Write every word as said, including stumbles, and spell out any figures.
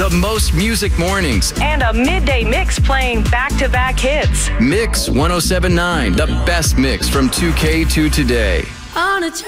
the most music mornings. And a midday mix playing back-to-back hits. Mix one oh seven point nine, the best mix from two K to today. On a